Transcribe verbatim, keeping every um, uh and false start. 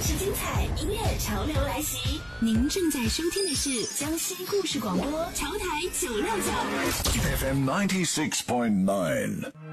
事精彩，音乐潮流来袭。您正在收听的是江西故事广播潮台九六九 F M ninety six point nine。